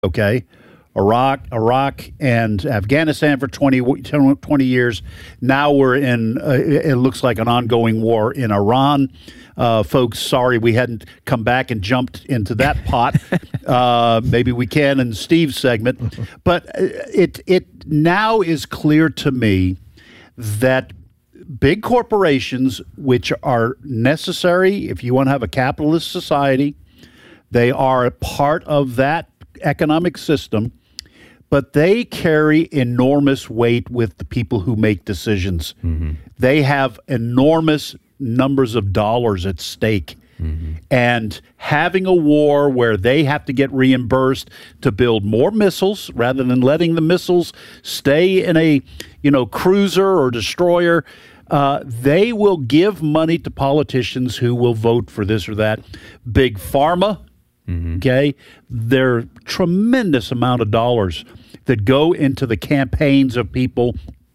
okay? Iraq, and Afghanistan for 20 years. Now we're in, it looks like an ongoing war in Iran. Folks, sorry we hadn't come back and jumped into that pot. Maybe we can in Steve's segment. But it now is clear to me that big corporations, which are necessary if you want to have a capitalist society, they are a part of that economic system, but they carry enormous weight with the people who make decisions. Mm-hmm. They have enormous numbers of dollars at stake. Mm-hmm. And having a war where they have to get reimbursed to build more missiles rather than letting the missiles stay in a, cruiser or destroyer, they will give money to politicians who will vote for this or that. Big Pharma, okay? There are tremendous amount of dollars that go into the campaigns of people.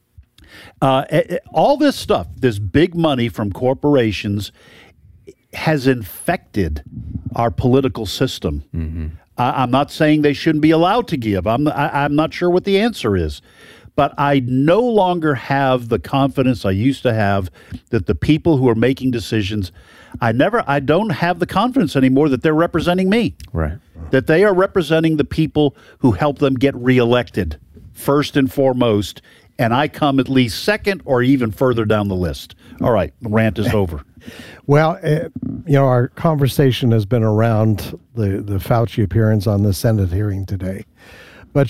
All this stuff, this big money from corporations, has infected our political system. Mm-hmm. I'm not saying they shouldn't be allowed to give. I'm not sure what the answer is. But I no longer have the confidence I used to have that the people who are making decisions, I don't have the confidence anymore that they're representing me. Right. That they are representing the people who help them get reelected first and foremost, and I come at least second or even further down the list. All right, the rant is over. Well, our conversation has been around the Fauci appearance on the Senate hearing today. But,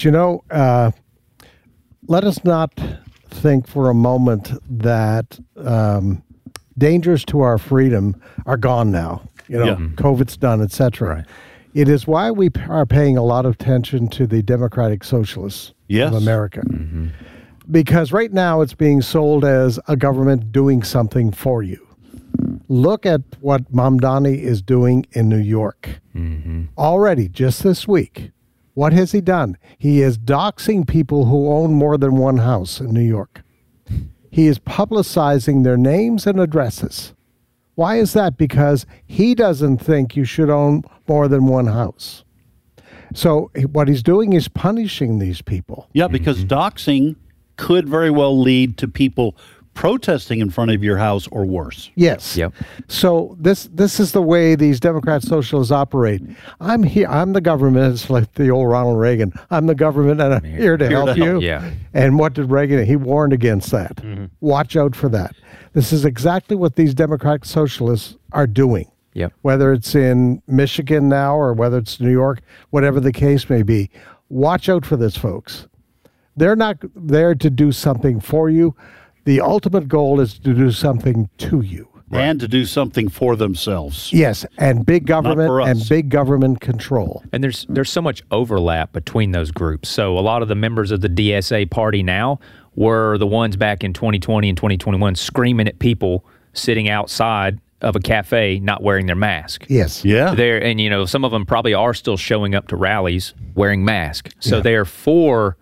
let us not think for a moment that dangers to our freedom are gone now. COVID's done, et cetera. Right. It is why we are paying a lot of attention to the Democratic Socialists of America. Mm-hmm. Because right now it's being sold as a government doing something for you. Look at what Mamdani is doing in New York. Mm-hmm. Already, just this week. What has he done? He is doxing people who own more than one house in New York. He is publicizing their names and addresses. Why is that? Because he doesn't think you should own more than one house. So what he's doing is punishing these people. Yeah, because doxing could very well lead to people protesting in front of your house or worse. Yes. Yep. So this is the way these Democrat socialists operate. I'm here. I'm the government. It's like the old Ronald Reagan. I'm the government, and I'm here to help you. Yeah. And what did Reagan? He warned against that. Mm-hmm. Watch out for that. This is exactly what these Democratic socialists are doing. Yep. Whether it's in Michigan now or whether it's New York, whatever the case may be, watch out for this, folks. They're not there to do something for you. The ultimate goal is to do something to you. And to do something for themselves. Yes, and big government and big government control. And there's so much overlap between those groups. So a lot of the members of the DSA party now were the ones back in 2020 and 2021 screaming at people sitting outside of a cafe not wearing their mask. Yes. Yeah. And some of them probably are still showing up to rallies wearing masks. So they are for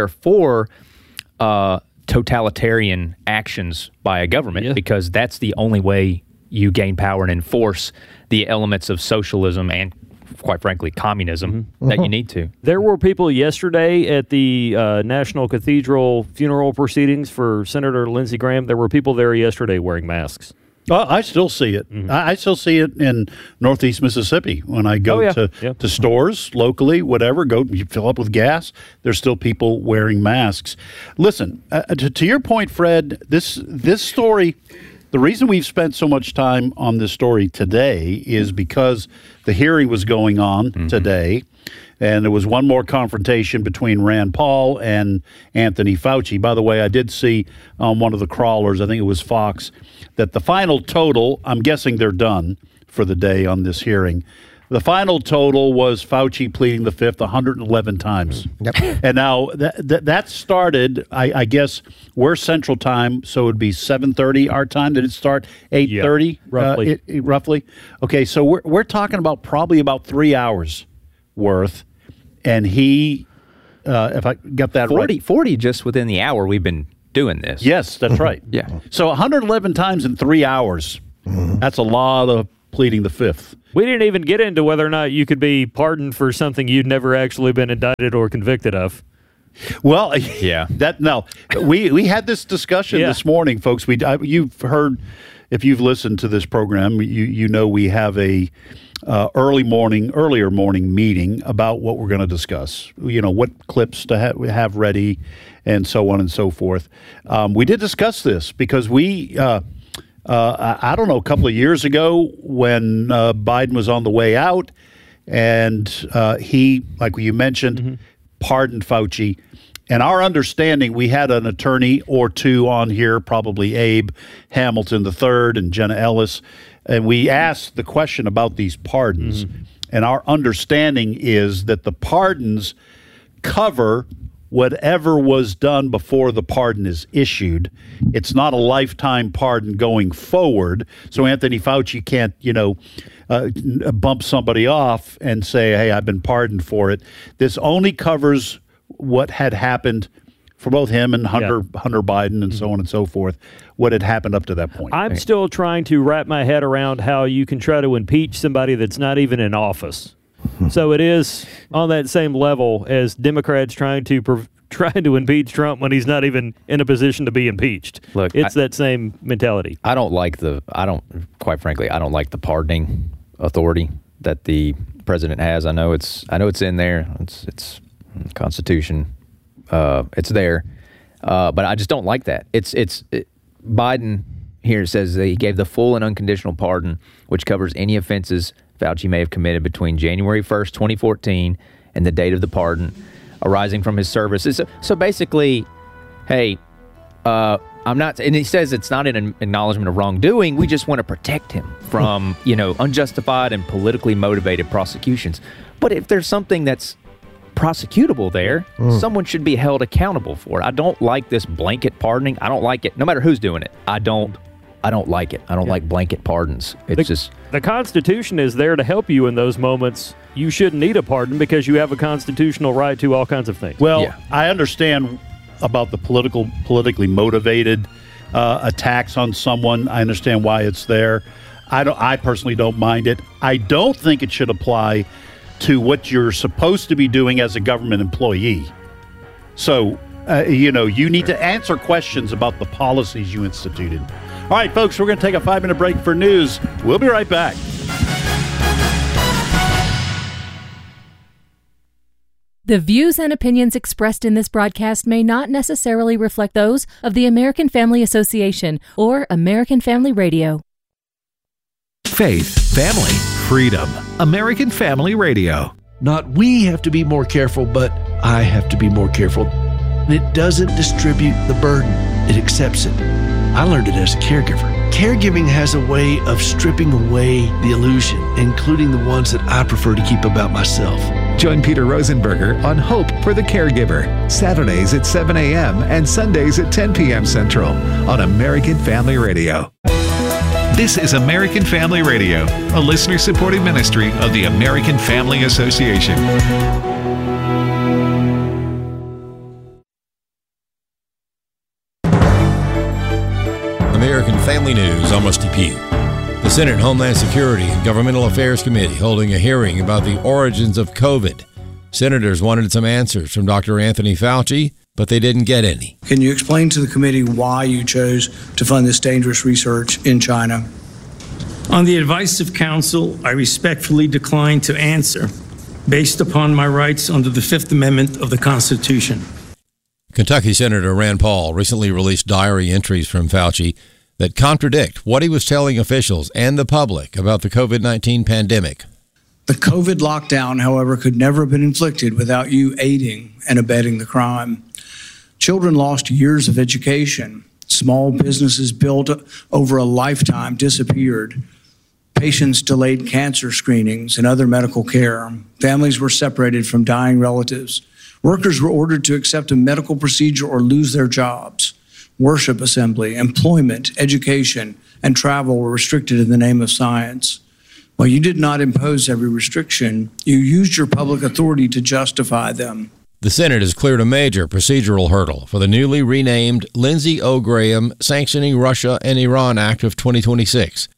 totalitarian actions by a government because that's the only way you gain power and enforce the elements of socialism and, quite frankly, communism that you need to. There were people yesterday at the National Cathedral funeral proceedings for Senator Lindsey Graham. There were people there yesterday wearing masks. I still see it. Mm-hmm. I still see it in Northeast Mississippi when I go to stores locally, whatever. You fill up with gas. There's still people wearing masks. Listen, to your point, Fred. This story. The reason we've spent so much time on this story today is because the hearing was going on today, and there was one more confrontation between Rand Paul and Anthony Fauci. By the way, I did see on one of the crawlers, I think it was Fox, that the final total, I'm guessing they're done for the day on this hearing, the final total was Fauci pleading the fifth 111 times. Yep. And now that started, I guess, we're Central Time, so it would be 7:30 our time. Did it start 8:30? Roughly. Roughly. Okay, so we're talking about probably about 3 hours worth. And he, if I got that 40 just within the hour we've been doing this. Yes, that's right. Yeah. So 111 times in 3 hours. That's a lot of pleading the fifth. We didn't even get into whether or not you could be pardoned for something you'd never actually been indicted or convicted of. Well, yeah, we had this discussion this morning, folks. You've heard, if you've listened to this program, you know we have a earlier morning meeting about what we're going to discuss. You know, what clips to have ready, and so on and so forth. We did discuss this because I don't know, a couple of years ago when Biden was on the way out, and he, like you mentioned, pardoned Fauci. And our understanding, we had an attorney or two on here, probably Abe Hamilton III and Jenna Ellis, and we asked the question about these pardons. And our understanding is that the pardons cover whatever was done before the pardon is issued. It's not a lifetime pardon going forward. So Anthony Fauci can't, bump somebody off and say, hey, I've been pardoned for it. This only covers what had happened for both him and Hunter Biden and so on and so forth, what had happened up to that point. I'm still trying to wrap my head around how you can try to impeach somebody that's not even in office. So it is on that same level as Democrats trying to impeach Trump when he's not even in a position to be impeached. Look, it's that same mentality. Quite frankly, I don't like the pardoning authority that the president has. I know it's in there. It's Constitution. It's there, but I just don't like that. Biden here says that he gave the full and unconditional pardon, which covers any offenses Fauci may have committed between January 1st, 2014, and the date of the pardon arising from his services. So basically, hey, I'm not, and he says it's not an acknowledgement of wrongdoing. We just want to protect him from, unjustified and politically motivated prosecutions. But if there's something that's prosecutable there, someone should be held accountable for it. I don't like this blanket pardoning. I don't like it, no matter who's doing it. I don't like it. I don't like blanket pardons. The Constitution is there to help you in those moments. You shouldn't need a pardon because you have a constitutional right to all kinds of things. Well, I understand about the politically motivated attacks on someone. I understand why it's there. I personally don't mind it. I don't think it should apply to what you're supposed to be doing as a government employee. So, you need to answer questions about the policies you instituted. All right, folks, we're going to take a 5-minute break for news. We'll be right back. The views and opinions expressed in this broadcast may not necessarily reflect those of the American Family Association or American Family Radio. Faith, family, freedom. American Family Radio. Not we have to be more careful, but I have to be more careful. And it doesn't distribute the burden. It accepts it. I learned it as a caregiver. Caregiving has a way of stripping away the illusion, including the ones that I prefer to keep about myself. Join Peter Rosenberger on Hope for the Caregiver, Saturdays at 7 a.m. and Sundays at 10 p.m. Central on American Family Radio. This is American Family Radio, a listener-supported ministry of the American Family Association. American Family News, I'm Rusty Pugh. The Senate Homeland Security and Governmental Affairs Committee holding a hearing about the origins of COVID. Senators wanted some answers from Dr. Anthony Fauci, but they didn't get any. Can you explain to the committee why you chose to fund this dangerous research in China? On the advice of counsel, I respectfully decline to answer based upon my rights under the Fifth Amendment of the Constitution. Kentucky Senator Rand Paul recently released diary entries from Fauci that contradict what he was telling officials and the public about the COVID-19 pandemic. The COVID lockdown, however, could never have been inflicted without you aiding and abetting the crime. Children lost years of education. Small businesses built over a lifetime disappeared. Patients delayed cancer screenings and other medical care. Families were separated from dying relatives. Workers were ordered to accept a medical procedure or lose their jobs. Worship assembly, employment, education, and travel were restricted in the name of science. While you did not impose every restriction, you used your public authority to justify them. The Senate has cleared a major procedural hurdle for the newly renamed Lindsey Graham Sanctioning Russia and Iran Act of 2026.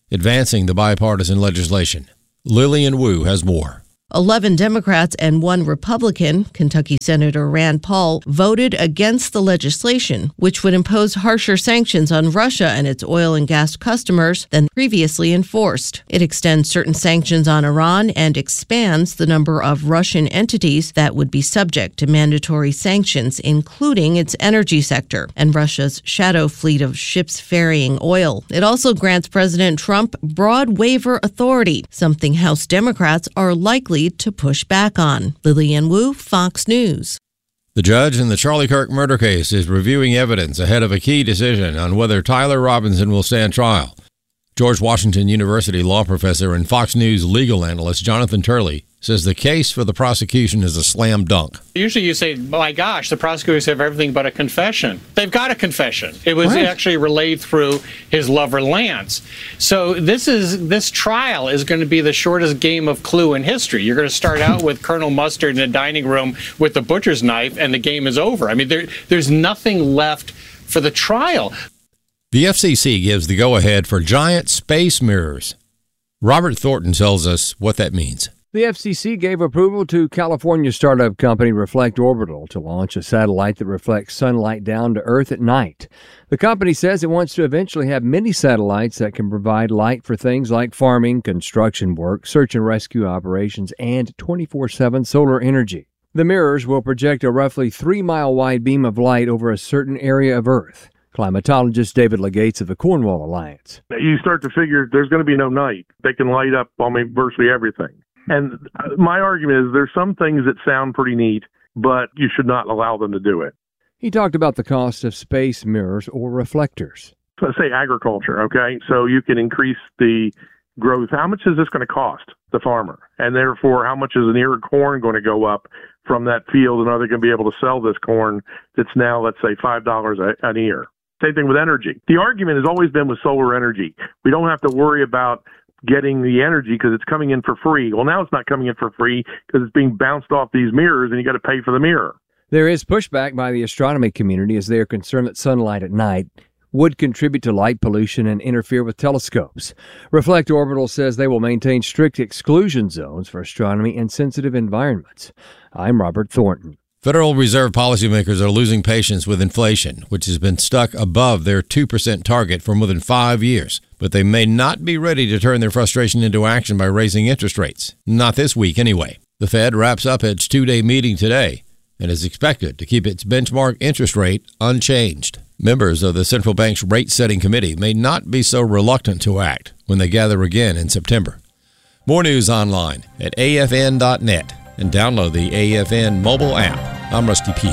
advancing the bipartisan legislation. Lillian Wu has more. 11 Democrats and 1 Republican, Kentucky Senator Rand Paul, voted against the legislation, which would impose harsher sanctions on Russia and its oil and gas customers than previously enforced. It extends certain sanctions on Iran and expands the number of Russian entities that would be subject to mandatory sanctions, including its energy sector and Russia's shadow fleet of ships ferrying oil. It also grants President Trump broad waiver authority, something House Democrats are likely to push back on. Lillian Wu, Fox News. The judge in the Charlie Kirk murder case is reviewing evidence ahead of a key decision on whether Tyler Robinson will stand trial. George Washington University law professor and Fox News legal analyst Jonathan Turley says the case for the prosecution is a slam dunk. Usually you say, my gosh, the prosecutors have everything but a confession. They've got a confession. It was actually relayed through his lover, Lance. So this trial is going to be the shortest game of Clue in history. You're going to start out with Colonel Mustard in a dining room with the butcher's knife, and the game is over. I mean, there's nothing left for the trial. The FCC gives the go-ahead for giant space mirrors. Robert Thornton tells us what that means. The FCC gave approval to California startup company Reflect Orbital to launch a satellite that reflects sunlight down to Earth at night. The company says it wants to eventually have many satellites that can provide light for things like farming, construction work, search and rescue operations, and 24/7 solar energy. The mirrors will project a roughly 3-mile wide beam of light over a certain area of Earth. Climatologist David Legates of the Cornwall Alliance. You start to figure there's going to be no night. They can light up virtually everything. And my argument is there's some things that sound pretty neat, but you should not allow them to do it. He talked about the cost of space mirrors or reflectors. So let's say agriculture, okay? So you can increase the growth. How much is this going to cost the farmer? And therefore, how much is an ear of corn going to go up from that field? And are they going to be able to sell this corn that's now, let's say, $5 an ear? Same thing with energy. The argument has always been with solar energy. We don't have to worry about getting the energy because it's coming in for free. Well, now it's not coming in for free because it's being bounced off these mirrors and you got to pay for the mirror. There is pushback by the astronomy community as they are concerned that sunlight at night would contribute to light pollution and interfere with telescopes. Reflect Orbital says they will maintain strict exclusion zones for astronomy in sensitive environments. I'm Robert Thornton. Federal Reserve policymakers are losing patience with inflation, which has been stuck above their 2% target for more than 5 years. But they may not be ready to turn their frustration into action by raising interest rates. Not this week, anyway. The Fed wraps up its 2-day meeting today and is expected to keep its benchmark interest rate unchanged. Members of the central bank's rate-setting committee may not be so reluctant to act when they gather again in September. More news online at afn.net and download the AFN mobile app. I'm Rusty Pugh.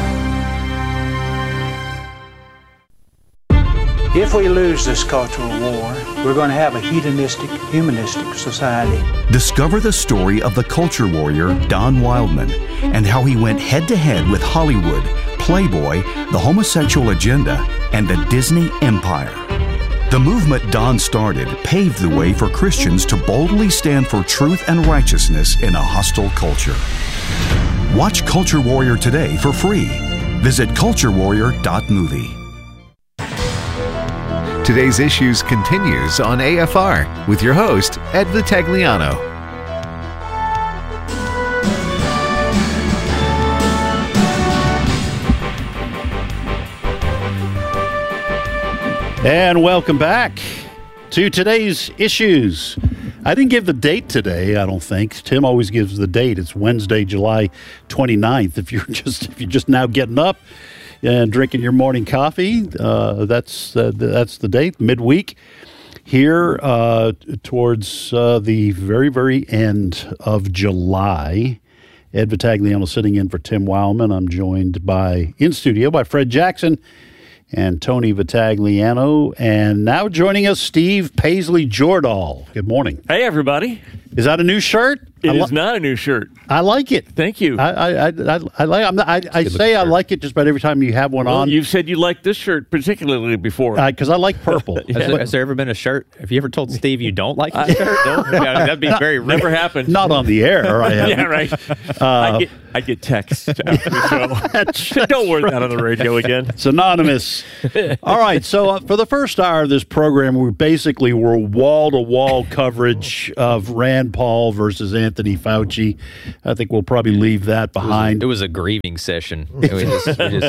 If we lose this cultural war, we're going to have a hedonistic, humanistic society. Discover the story of the culture warrior Don Wildman and how he went head-to-head with Hollywood, Playboy, the homosexual agenda, and the Disney Empire. The movement Don started paved the way for Christians to boldly stand for truth and righteousness in a hostile culture. Watch Culture Warrior today for free. Visit culturewarrior.movie. Today's Issues continues on AFR with your host, Ed Vitagliano. And welcome back to today's Issues. I didn't give the date today, I don't think. Tim always gives the date. It's Wednesday, July 29th. If you're just now getting up and drinking your morning coffee, that's the date, midweek. Here towards the very, very end of July. Ed Vitagliano sitting in for Tim Wildman. I'm joined in studio by Fred Jackson and Tony Vitagliano, and now joining us, Steve Paisley Jordahl. Good morning. Hey, everybody. Is that a new shirt? It is not a new shirt. I like it. Thank you. I like it just about every time you have one on. You've said you like this shirt particularly before. Because I like purple. Has there ever been a shirt? Have you ever told Steve you don't like the shirt? No? That'd be very rare. Never happened. Not on the air. I haven't. Yeah, right. I get texts after the show. Don't worry that on the radio again. It's anonymous. All right. So for the first hour of this program, we basically were wall-to-wall coverage of Rand Paul versus Anthony Fauci. I think we'll probably leave that behind. It was a grieving session. We just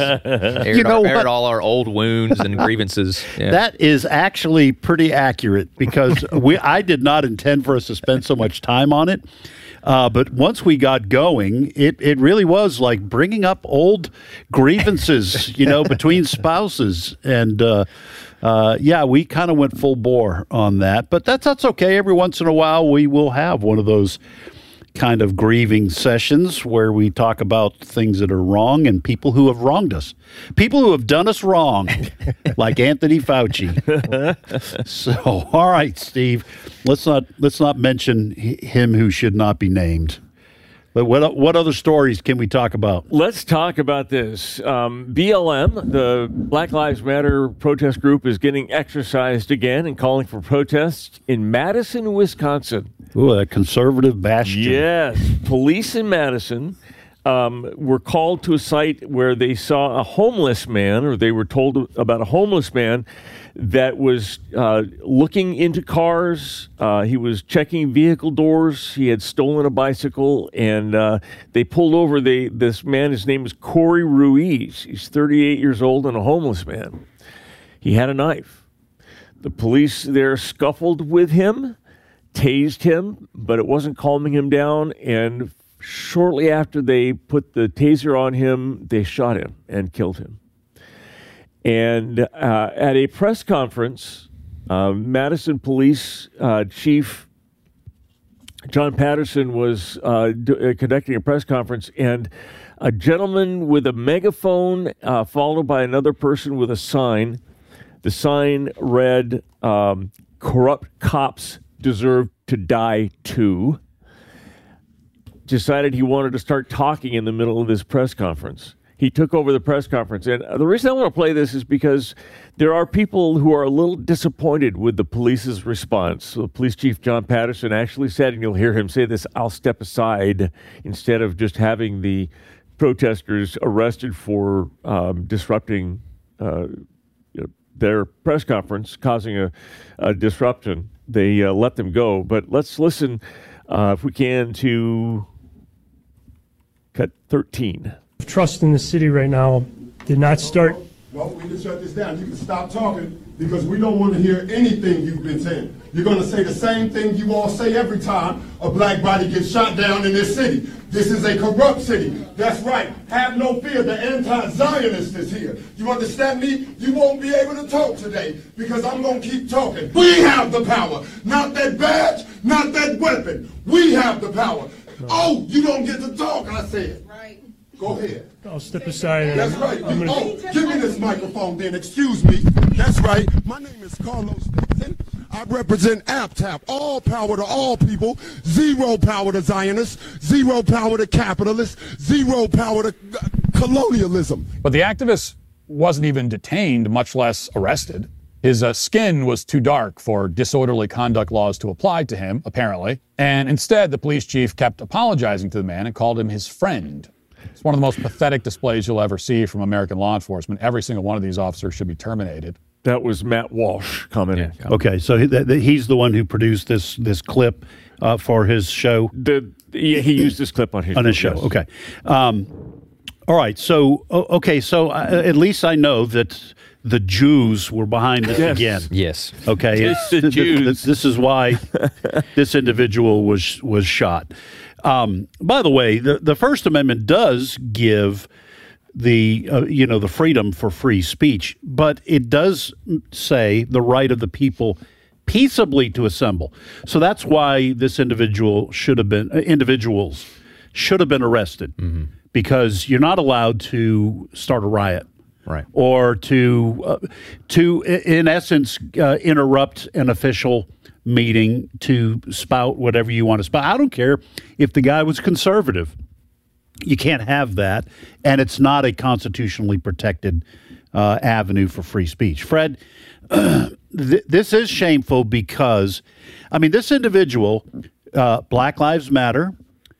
aired all our old wounds and grievances. Yeah. That is actually pretty accurate because I did not intend for us to spend so much time on it. But once we got going, it really was like bringing up old grievances, between spouses. And, we kind of went full bore on that. But that's okay. Every once in a while, we will have one of those kind of grieving sessions where we talk about things that are wrong and people who have wronged us. People who have done us wrong, like Anthony Fauci. So, all right, Steve, let's not mention him who should not be named. But what other stories can we talk about? Let's talk about this. BLM, the Black Lives Matter protest group, is getting exercised again and calling for protests in Madison, Wisconsin. Ooh, a conservative bastion. Yes. Police in Madison were called to a site where they saw a homeless man, or they were told about a homeless man that was looking into cars. He was checking vehicle doors. He had stolen a bicycle, and they pulled over this man. His name is Corey Ruiz. He's 38 years old and a homeless man. He had a knife. The police there scuffled with him, tased him, but it wasn't calming him down, and shortly after they put the taser on him, they shot him and killed him. And at a press conference, Madison Police Chief John Patterson was conducting a press conference, and a gentleman with a megaphone followed by another person with a sign. The sign read, "Corrupt cops deserve to die too." Decided he wanted to start talking in the middle of this press conference. He took over the press conference. And the reason I want to play this is because there are people who are a little disappointed with the police's response. So Police Chief John Patterson actually said, and you'll hear him say this, "I'll step aside," instead of just having the protesters arrested for disrupting their press conference, causing a disruption. They let them go. But let's listen, if we can, to cut 13. Trust in the city right now did not start. No, we can shut this down. You can stop talking because we don't want to hear anything you've been saying. You're going to say the same thing you all say every time a black body gets shot down in this city. This is a corrupt city. That's right. Have no fear. The anti-Zionist is here. You understand me? You won't be able to talk today because I'm going to keep talking. We have the power. Not that badge, not that weapon. We have the power. Oh, you don't get to talk, I said. Right. Go ahead. I'll step aside. That's right. Give me this microphone then. Excuse me. That's right. My name is Carlos Dixon. I represent APTAP. All power to all people. Zero power to Zionists. Zero power to capitalists. Zero power to colonialism. But the activist wasn't even detained, much less arrested. His skin was too dark for disorderly conduct laws to apply to him, apparently. And instead, the police chief kept apologizing to the man and called him his friend. It's one of the most pathetic displays you'll ever see from American law enforcement. Every single one of these officers should be terminated. That was Matt Walsh commenting. Yeah. Okay, so he's the one who produced this clip for his show? He used this clip on his show. Yes. Okay. All right, so at least I know that the Jews were behind this again. Yes. Okay. It's the Jews. This is why this individual was shot. By the way, the First Amendment does give the freedom for free speech, but it does say the right of the people peaceably to assemble. So that's why this individuals should have been arrested, because you're not allowed to start a riot. Right. Or to in essence interrupt an official meeting to spout whatever you want to spout. I don't care if the guy was conservative. You can't have that, and it's not a constitutionally protected avenue for free speech. Fred, this is shameful because, I mean, this individual, Black Lives Matter,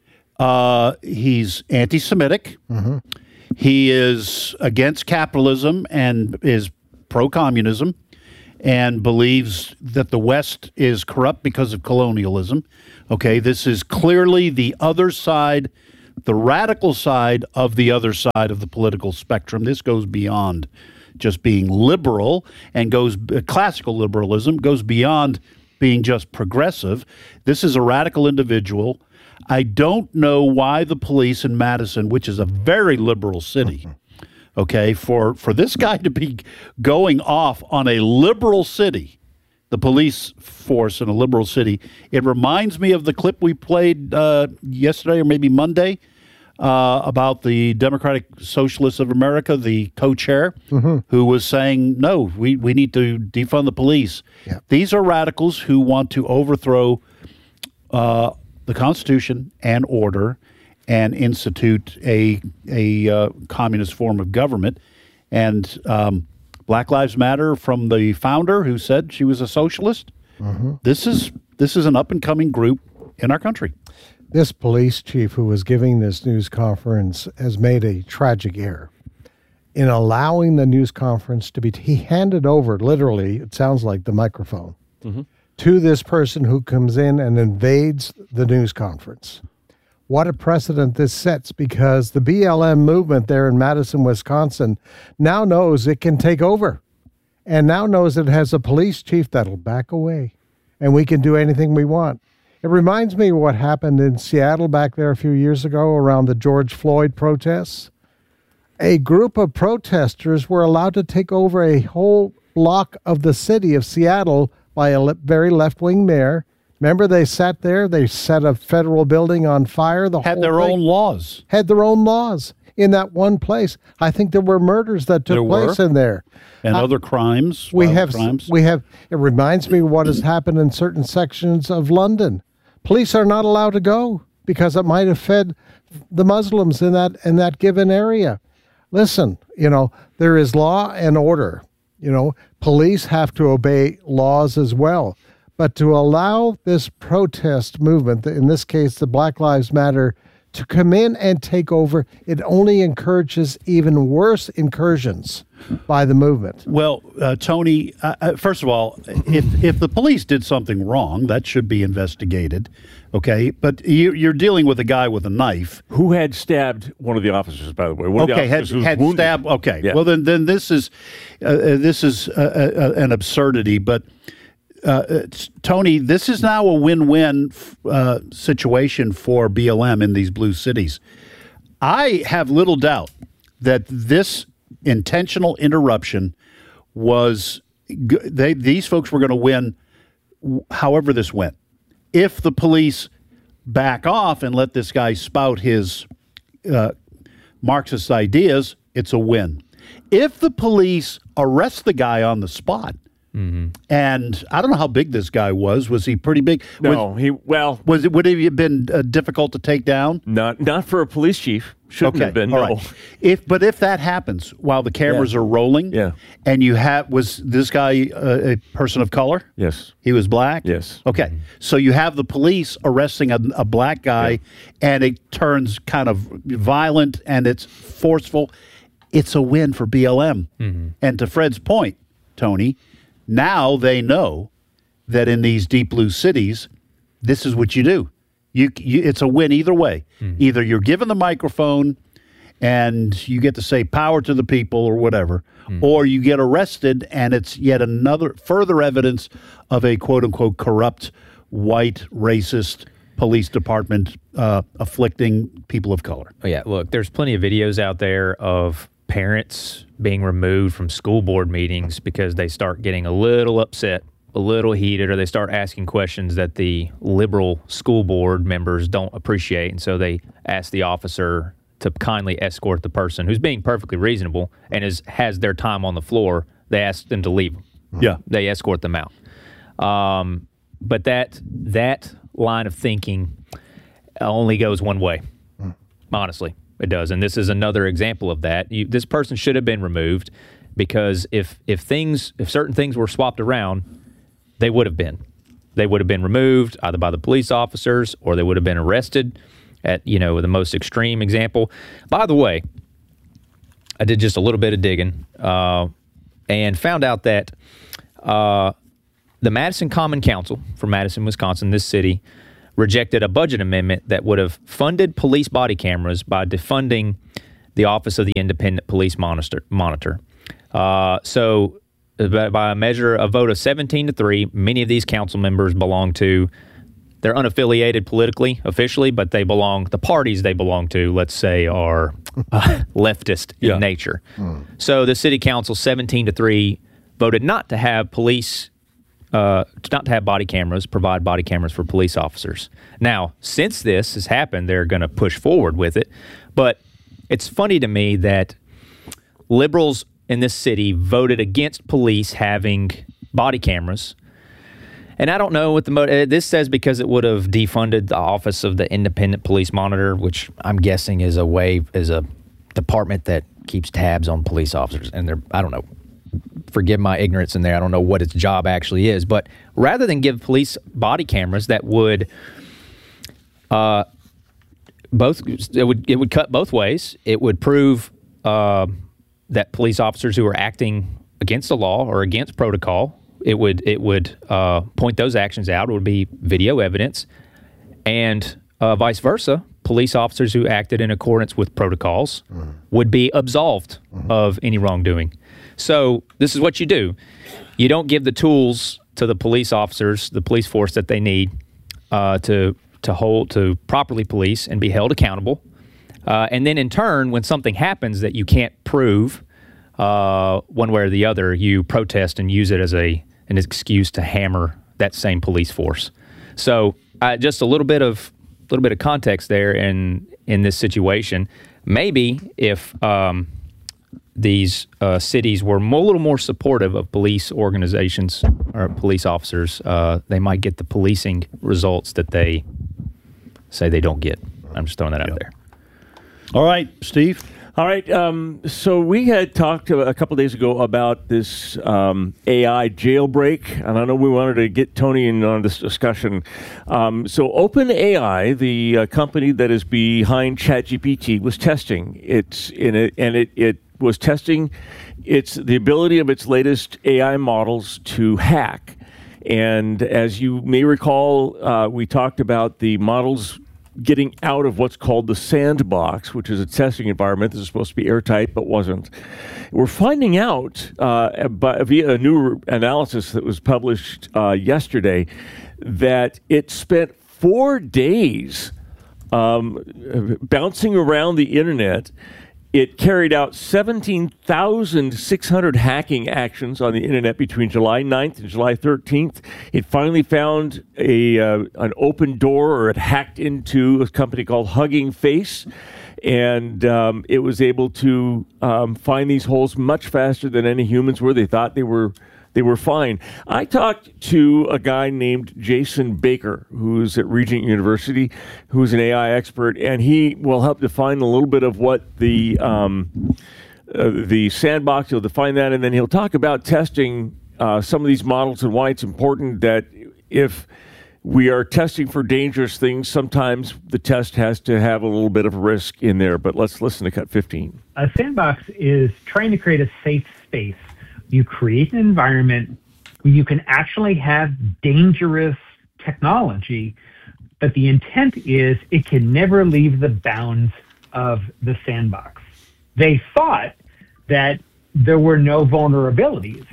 he's anti-Semitic. Mm-hmm. He is against capitalism and is pro-communism and believes that the West is corrupt because of colonialism. Okay, this is clearly the other side, the radical side of the other side of the political spectrum. This goes beyond just being liberal and goes classical liberalism, goes beyond being just progressive. This is a radical individual. I don't know why the police in Madison, which is a very liberal city, okay, for this guy to be going off on a liberal city, the police force in a liberal city, it reminds me of the clip we played yesterday or maybe Monday about the Democratic Socialists of America, the co-chair, who was saying, no, we need to defund the police. Yeah. These are radicals who want to overthrow the Constitution and order and institute a communist form of government. And Black Lives Matter, from the founder who said she was a socialist, this is an up-and-coming group in our country. This police chief who was giving this news conference has made a tragic error in allowing the news conference to be, he handed over, literally, it sounds like, the microphone to this person who comes in and invades the news conference. What a precedent this sets, because the BLM movement there in Madison, Wisconsin, now knows it can take over and now knows it has a police chief that'll back away and we can do anything we want. It reminds me of what happened in Seattle back there a few years ago around the George Floyd protests. A group of protesters were allowed to take over a whole block of the city of Seattle by a very left-wing mayor. Remember, they sat there, they set a federal building on fire. Had their own laws. Had their own laws in that one place. I think there were murders that took place in there. And other crimes. We have, it reminds me of what has happened in certain sections of London. Police are not allowed to go because it might have fed the Muslims in that given area. Listen, there is law and order. Police have to obey laws as well. But to allow this protest movement, in this case, the Black Lives Matter, to come in and take over, it only encourages even worse incursions by the movement. Well, Tony, first of all, if the police did something wrong, that should be investigated, okay? But you're dealing with a guy with a knife. Who had stabbed one of the officers, by the way? Had stabbed, okay. Yeah. Well, then this is an absurdity, but... Tony, this is now a win-win situation for BLM in these blue cities. I have little doubt that this intentional interruption was these folks were going to win however this went. If the police back off and let this guy spout his Marxist ideas, it's a win. If the police arrest the guy on the spot, and I don't know how big this guy was. Was he pretty big? No, would it have been difficult to take down? Not for a police chief. Shouldn't have been. All no. Right. If that happens while the cameras are rolling, and was this guy a person of color? Yes. He was black? Yes. Okay. So you have the police arresting a black guy, and it turns kind of violent and it's forceful. It's a win for BLM. And to Fred's point, Tony, now they know that in these deep blue cities, this is what you do. It's a win either way. Either you're given the microphone and you get to say power to the people or whatever, or you get arrested and it's yet another further evidence of a quote-unquote corrupt, white, racist police department afflicting people of color. Oh, yeah, look, there's plenty of videos out there of parents being removed from school board meetings because they start getting a little upset, a little heated, or they start asking questions that the liberal school board members don't appreciate. And so they ask the officer to kindly escort the person who's being perfectly reasonable and has their time on the floor. They ask them to leave. Yeah. They escort them out. but that line of thinking only goes one way. Honestly, it does. And this is another example of that. This person should have been removed, because if certain things were swapped around, they would have been. They would have been removed either by the police officers, or they would have been arrested at, the most extreme example. By the way, I did just a little bit of digging and found out that the Madison Common Council for Madison, Wisconsin, this city, rejected a budget amendment that would have funded police body cameras by defunding the Office of the Independent Police Monitor. So by a vote of 17-3, many of these council members they're unaffiliated politically, officially, but the parties they belong to, let's say, are leftist in nature. So the city council, 17-3, voted not to have body cameras, provide body cameras for police officers. Now, since this has happened, they're going to push forward with it. But it's funny to me that liberals in this city voted against police having body cameras. And I don't know what this says, because it would have defunded the Office of the Independent Police Monitor, which I'm guessing is a department that keeps tabs on police officers. And I don't know. Forgive my ignorance in there. I don't know what its job actually is. But rather than give police body cameras that would it would cut both ways. It would prove that police officers who are acting against the law or against protocol, it would point those actions out. It would be video evidence. And vice versa, police officers who acted in accordance with protocols would be absolved of any wrongdoing. So this is what you do. You don't give the tools to the police officers, the police force that they need to properly police and be held accountable. And then in turn, when something happens that you can't prove one way or the other, you protest and use it as an excuse to hammer that same police force. So just a little bit of context there in this situation. Maybe if these cities were a little more supportive of police organizations or police officers, they might get the policing results that they say they don't get. I'm just throwing that out there. All right, Steve. All right. So we had talked a couple of days ago about this AI jailbreak, and I know we wanted to get Tony in on this discussion. So OpenAI, the company that is behind ChatGPT, was testing it was testing the ability of its latest AI models to hack. And as you may recall, we talked about the models getting out of what's called the sandbox, which is a testing environment that is supposed to be airtight but wasn't. We're finding out via a new analysis that was published yesterday that it spent 4 days bouncing around the internet. It carried out 17,600 hacking actions on the internet between July 9th and July 13th. It finally found an open door, or it hacked into a company called Hugging Face, and it was able to find these holes much faster than any humans were. They thought they were fine. I talked to a guy named Jason Baker, who's at Regent University, who's an AI expert, and he will help define a little bit of what the sandbox, he'll define that, and then he'll talk about testing some of these models and why it's important that if we are testing for dangerous things, sometimes the test has to have a little bit of risk in there. But let's listen to Cut 15. A sandbox is trying to create a safe space. You create an environment where you can actually have dangerous technology, but the intent is it can never leave the bounds of the sandbox. They thought that there were no vulnerabilities.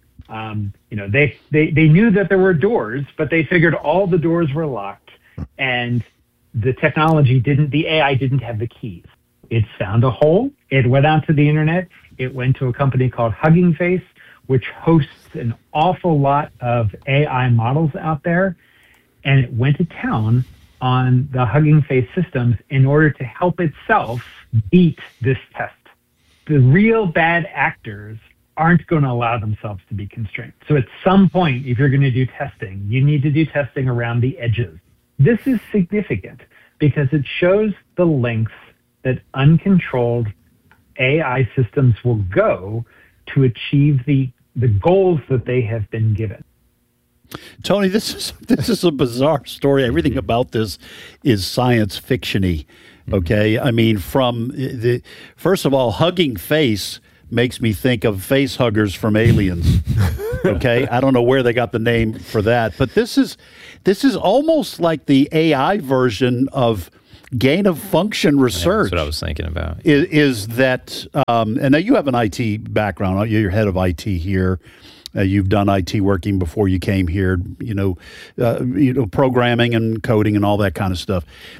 They knew that there were doors, but they figured all the doors were locked, and the AI didn't have the keys. It found a hole. It went out to the internet. It went to a company called Hugging Face, which hosts an awful lot of AI models out there, and it went to town on the Hugging Face systems in order to help itself beat this test. The real bad actors aren't going to allow themselves to be constrained. So at some point, if you're going to do testing, you need to do testing around the edges. This is significant because it shows the lengths that uncontrolled AI systems will go to achieve the goals that they have been given. Tony, this is a bizarre story. Everything about this is science fiction-y. Okay, I mean, from the first of all, Hugging Face makes me think of face huggers from Aliens. Okay, I don't know where they got the name for that, but this is almost like the AI version of gain of function research. That's what I was thinking about. Is that and now you have an IT background. You're head of IT here. You've done IT working before you came here. Programming and coding and all that kind of stuff.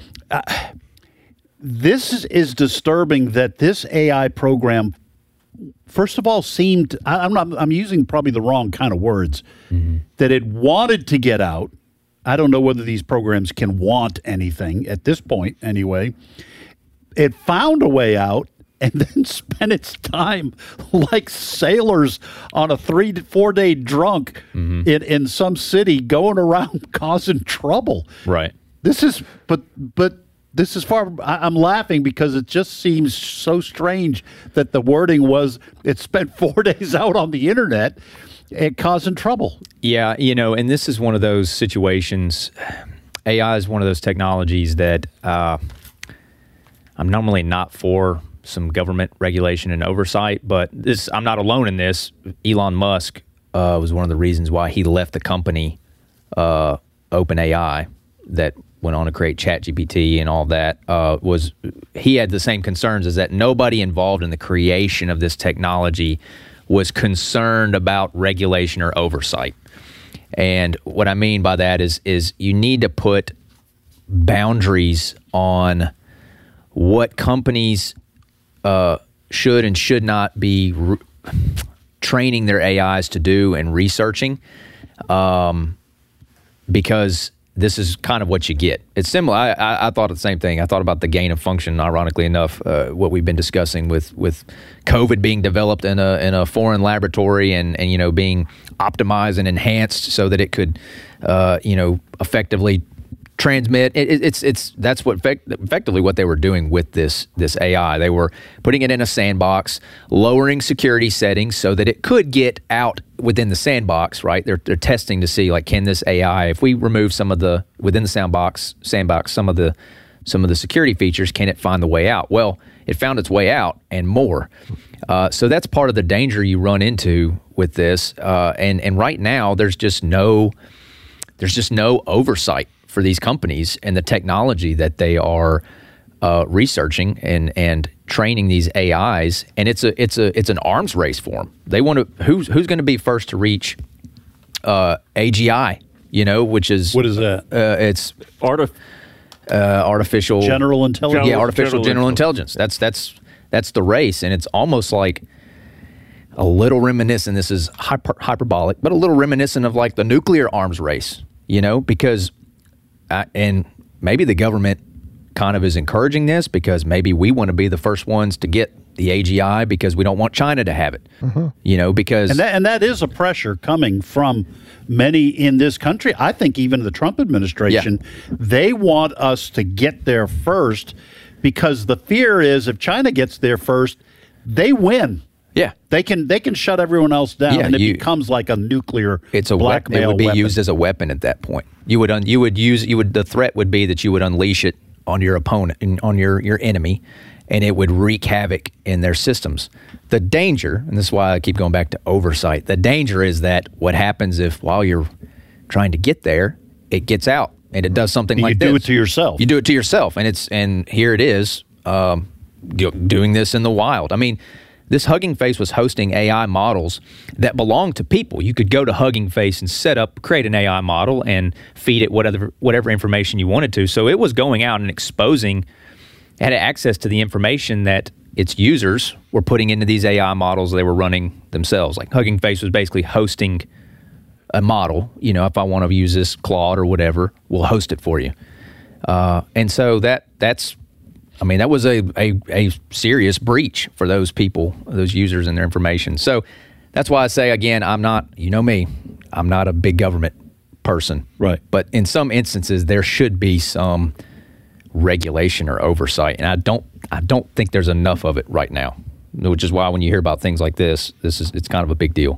This is disturbing that this AI program, first of all, seemed, I'm using probably the wrong kind of words, that it wanted to get out. I don't know whether these programs can want anything at this point anyway. It found a way out and then spent its time like sailors on a 3-4 day drunk in some city going around causing trouble. Right. This is, but this is far. I'm laughing because it just seems so strange that the wording was it spent 4 days out on the internet and causing trouble. Yeah, and this is one of those situations. AI is one of those technologies that I'm normally not for some government regulation and oversight, but I'm not alone in this. Elon Musk was one of the reasons why he left the company OpenAI that went on to create ChatGPT and all that. He had the same concerns, is that nobody involved in the creation of this technology was concerned about regulation or oversight. And what I mean by that is you need to put boundaries on what companies should and should not be training their AIs to do and researching, because this is kind of what you get. It's similar. I thought the same thing. I thought about the gain of function, ironically enough, what we've been discussing with COVID being developed in a foreign laboratory and being optimized and enhanced so that it could effectively transmit. That's what effectively what they were doing with this AI. They were putting it in a sandbox, lowering security settings so that it could get out within the sandbox. Right? They're testing to see, like, can this AI, if we remove some of the within the sandbox some of the security features, can it find the way out? Well, it found its way out and more. So that's part of the danger you run into with this. And right now there's just no oversight for these companies and the technology that they are researching and training these AIs, and it's an arms race for them. They want to who's going to be first to reach AGI, which is what is that? It's artificial general intelligence. Yeah, artificial general intelligence. That's the race, and it's almost like a little reminiscent. This is hyperbolic, but a little reminiscent of like the nuclear arms race. Because and maybe the government kind of is encouraging this because maybe we want to be the first ones to get the AGI because we don't want China to have it. Because and that is a pressure coming from many in this country. I think even the Trump administration, they want us to get there first because the fear is if China gets there first, they win. Yeah, they can shut everyone else down, and it becomes like a nuclear blackmail. It would be weapon. used as a weapon at that point. The threat would be that you would unleash it on your opponent, on your enemy, and it would wreak havoc in their systems. The danger, and this is why I keep going back to oversight. The danger is that what happens if while you're trying to get there, it gets out and it does something like this. You do it to yourself. You do it to yourself, and here it is doing this in the wild. I mean. This Hugging Face was hosting AI models that belong to people. You could go to Hugging Face and create an AI model and feed it whatever information you wanted to. So it was going out and had access to the information that its users were putting into these AI models they were running themselves. Like Hugging Face was basically hosting a model. If I want to use this Claude or whatever, we'll host it for you. And so that was a serious breach for those people, those users and their information. So That's why I say, again, I'm not, you know me, I'm not a big government person. Right. But in some instances, there should be some regulation or oversight. And I don't think there's enough of it right now, which is why when you hear about things like it's kind of a big deal.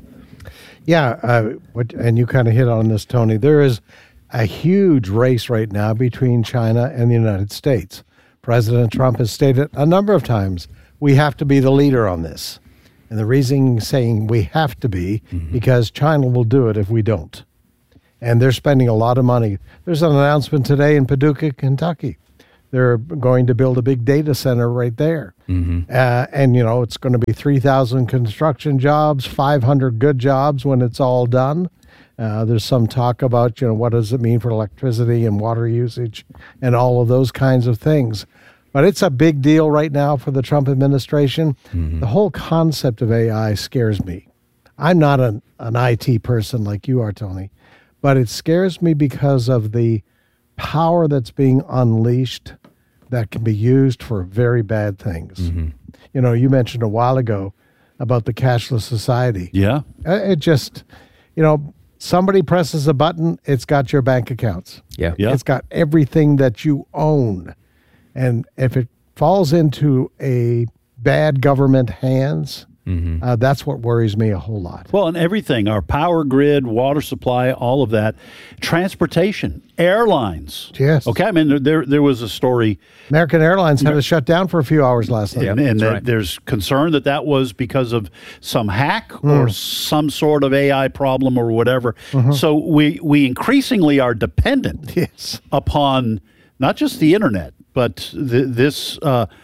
Yeah. And you kind of hit on this, Tony. There is a huge race right now between China and the United States. President Trump has stated a number of times, we have to be the leader on this. And the reason he's saying we have to be, because China will do it if we don't. And they're spending a lot of money. There's an announcement today in Paducah, Kentucky. They're going to build a big data center right there. And, it's going to be 3,000 construction jobs, 500 good jobs when it's all done. There's some talk about, what does it mean for electricity and water usage and all of those kinds of things. But it's a big deal right now for the Trump administration. The whole concept of AI scares me. I'm not an IT person like you are, Tony, but it scares me because of the power that's being unleashed that can be used for very bad things. You mentioned a while ago about the cashless society. Yeah. It just, somebody presses a button, it's got your bank accounts. Yeah. It's got everything that you own. And if it falls into a bad government hands, that's what worries me a whole lot. Well, and everything, our power grid, water supply, all of that, transportation, airlines. Yes. Okay, I mean, there was a story. American Airlines had to shut down for a few hours last night. And there's concern that was because of some hack or some sort of AI problem or whatever. So we increasingly are dependent upon not just the internet, but this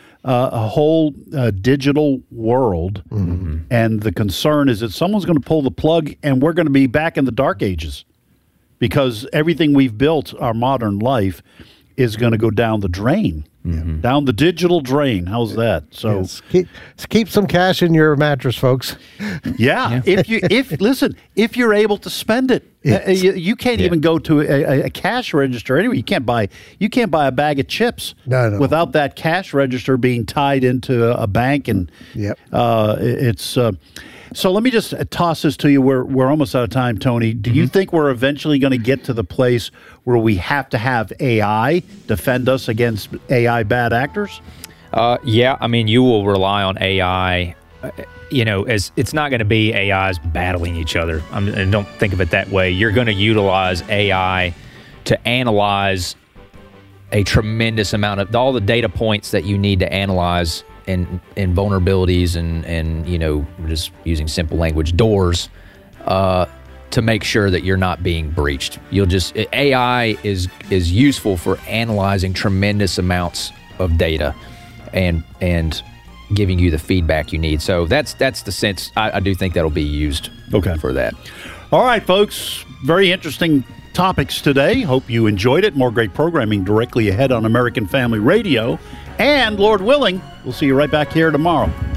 a whole digital world. And the concern is that someone's going to pull the plug and we're going to be back in the dark ages because everything we've built, our modern life, is going to go down the drain, down the digital drain. How's that? So keep some cash in your mattress, folks. Yeah. If you're able to spend it, you can't even go to a cash register anyway. You can't buy a bag of chips without that cash register being tied into a bank, and it's. So let me just toss this to you. We're almost out of time, Tony. Do you think we're eventually going to get to the place where we have to have AI defend us against AI bad actors? Yeah, I mean, you will rely on AI. As it's not going to be AIs battling each other. And don't think of it that way. You're going to utilize AI to analyze a tremendous amount of all the data points that you need to analyze in vulnerabilities and just using simple language, doors, to make sure that you're not being breached. AI is useful for analyzing tremendous amounts of data and giving you the feedback you need. So that's the sense. I do think that'll be used for that. All right, folks. Very interesting topics today. Hope you enjoyed it. More great programming directly ahead on American Family Radio. And Lord willing, we'll see you right back here tomorrow.